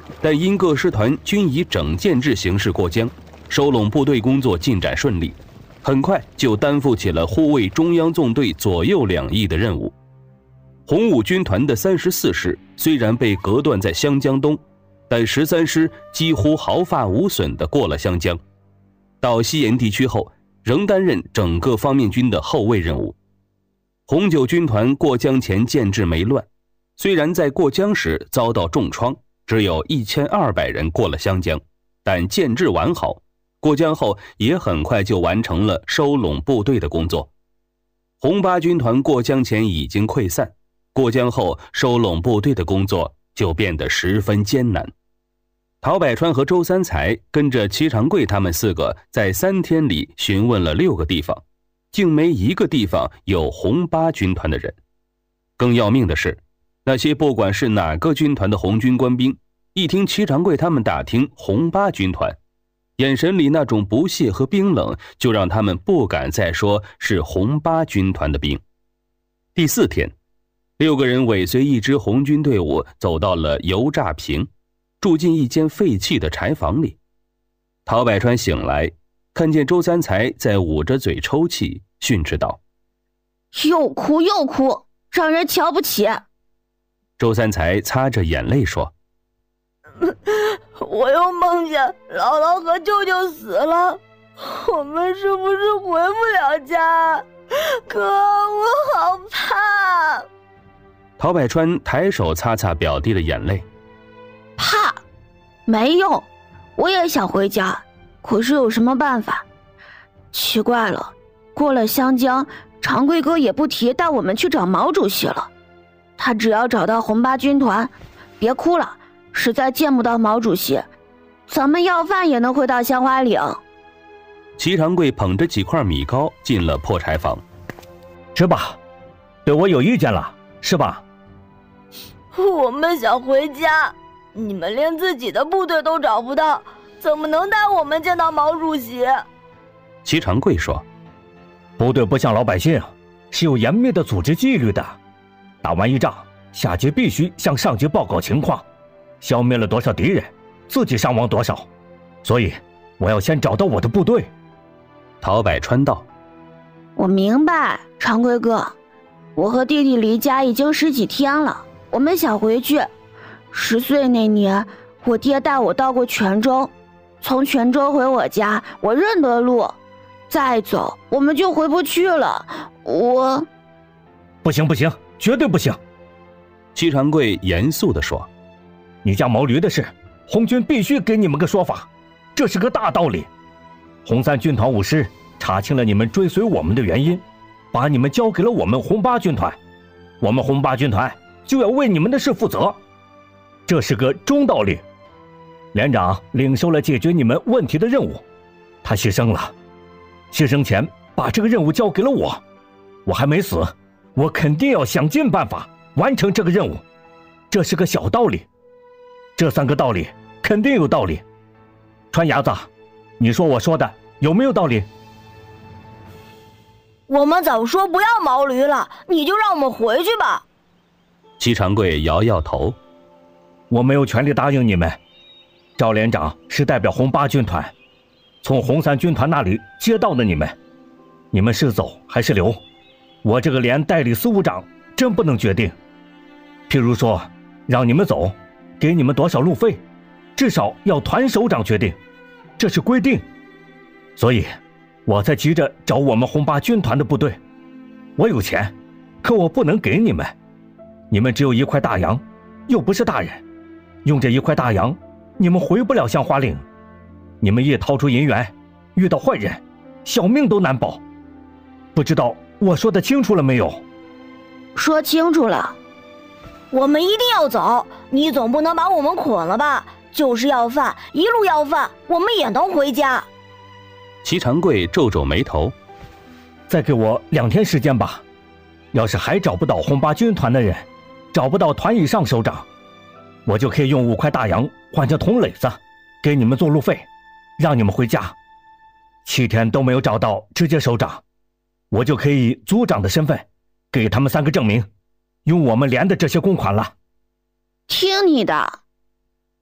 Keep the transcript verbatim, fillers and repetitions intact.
但因各师团均以整建制形式过江，收拢部队工作进展顺利，很快就担负起了护卫中央纵队左右两翼的任务。红五军团的三十四师虽然被隔断在湘江东，但十三师几乎毫发无损地过了湘江，到西沿地区后仍担任整个方面军的后卫任务。红九军团过江前建制没乱，虽然在过江时遭到重创，只有一千二百人过了湘江，但建制完好，过江后也很快就完成了收拢部队的工作。红八军团过江前已经溃散，过江后收拢部队的工作就变得十分艰难。陶百川和周三才跟着齐长贵他们四个在三天里询问了六个地方，竟没一个地方有红八军团的人。更要命的是，那些不管是哪个军团的红军官兵，一听齐长贵他们打听红八军团，眼神里那种不屑和冰冷，就让他们不敢再说是红八军团的兵。第四天，六个人尾随一支红军队伍走到了油炸坪，住进一间废弃的柴房里。陶百川醒来，看见周三才在捂着嘴抽泣，训斥道： 又哭又哭，让人瞧不起。 周三才擦着眼泪说： 我又梦见姥姥和舅舅死了，我们是不是回不了家？可我好怕。 陶百川抬手擦擦表弟的眼泪： 怕？没用，我也想回家，可是有什么办法？奇怪了，过了湘江，长贵哥也不提带我们去找毛主席了。他只要找到红八军团，别哭了，实在见不到毛主席，咱们要饭也能回到香花岭。 齐长贵捧着几块米糕进了破柴房： 吃吧，对我有意见了是吧？ 我们想回家，你们连自己的部队都找不到，怎么能带我们见到毛主席？ 齐长贵说： 部队不像老百姓，是有严密的组织纪律的，打完一仗，下级必须向上级报告情况，消灭了多少敌人，自己伤亡多少，所以我要先找到我的部队。 陶百川道： 我明白，长贵哥，我和弟弟离家已经十几天了，我们想回去。十岁那年，我爹带我到过泉州，从泉州回我家，我认得路，再走我们就回不去了。我…… 不行不行，绝对不行！ 齐长贵严肃地说： 你家毛驴的事，红军必须给你们个说法，这是个大道理。红三军团五师查清了你们追随我们的原因，把你们交给了我们红八军团，我们红八军团就要为你们的事负责，这是个中道理。连长领受了解决你们问题的任务，他牺牲了，牺牲前把这个任务交给了我，我还没死，我肯定要想尽办法完成这个任务，这是个小道理。这三个道理肯定有道理。川伢子，你说我说的有没有道理？ 我们早说不要毛驴了，你就让我们回去吧。 齐长贵摇摇头： 我没有权利答应你们。赵连长是代表红八军团，从红三军团那里接到的你们，你们是走还是留，我这个连代理司务长真不能决定。譬如说让你们走，给你们多少路费，至少要团首长决定，这是规定。所以我才急着找我们红八军团的部队。我有钱，可我不能给你们，你们只有一块大洋，又不是大人，用这一块大洋你们回不了香花岭，你们一掏出银元，遇到坏人，小命都难保。不知道我说的清楚了没有？ 说清楚了。 我们一定要走，你总不能把我们捆了吧？就是要饭，一路要饭，我们也能回家。 齐长贵皱皱眉头： 再给我两天时间吧，要是还找不到红八军团的人，找不到团以上首长，我就可以用五块大洋换成铜垒子，给你们做路费，让你们回家。七天都没有找到直接首长，我就可以以组长的身份给他们三个证明，用我们连的这些公款了。 听你的。